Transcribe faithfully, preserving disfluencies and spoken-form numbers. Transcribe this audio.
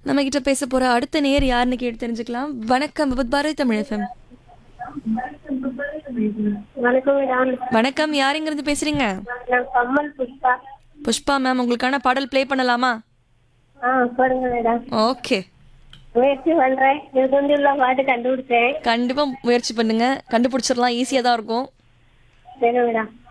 நம்ம கிட்ட பேச போற அடுத்த நேர் யாருன்னு கேட்டு தெரிஞ்சுக்கலாம். வணக்கம் விபத் பாரதி தமிழ் எஃப்எம். வணக்கம் மேடம். வணக்கம், யாருங்கிறது பேசுறீங்க? நான் கம்மல் புஷ்பா. புஷ்பா மேம், உங்களுக்கான பாடல் ப்ளே பண்ணலாமா? ஆ போடுங்க மேடம். ஓகே, முயற்சி பண்றேன். இது கொஞ்சம் உள்ள பாட்டு கண்டுபிடிச்சேன். கண்டிப்பா முயற்சி பண்ணுங்க, கண்டுபிடிச்சிடலாம். ஈஸியா தான் இருக்கும். சரி மேடம்.